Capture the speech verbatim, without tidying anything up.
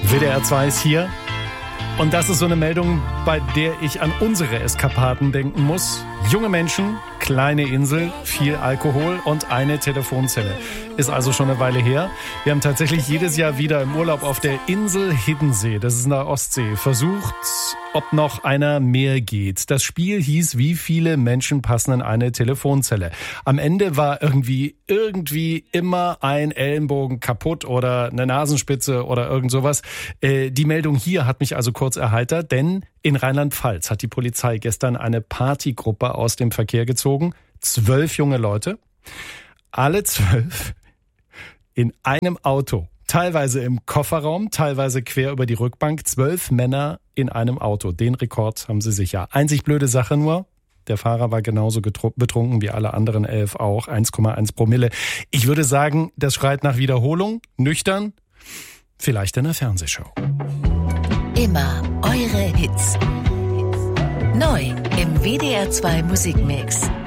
W D R zwei ist hier. Und das ist so eine Meldung, bei der ich an unsere Eskapaden denken muss. Junge Menschen, kleine Insel, viel Alkohol und eine Telefonzelle. Ist also schon eine Weile her. Wir haben tatsächlich jedes Jahr wieder im Urlaub auf der Insel Hiddensee, das ist in der Ostsee, versucht, ob noch einer mehr geht. Das Spiel hieß, wie viele Menschen passen in eine Telefonzelle. Am Ende war irgendwie, irgendwie immer ein Ellenbogen kaputt oder eine Nasenspitze oder irgend sowas. Äh, die Meldung hier hat mich also kurz erheitert, denn in Rheinland-Pfalz hat die Polizei gestern eine Partygruppe aus dem Verkehr gezogen. Zwölf junge Leute. Alle zwölf in einem Auto. Teilweise im Kofferraum, teilweise quer über die Rückbank. Zwölf Männer in einem Auto. Den Rekord haben sie sicher. Einzig blöde Sache nur, der Fahrer war genauso betrunken wie alle anderen elf auch. eins Komma eins Promille. Ich würde sagen, das schreit nach Wiederholung. Nüchtern, vielleicht in der Fernsehshow. Immer eure Hits. Neu im W D R zwei Musikmix.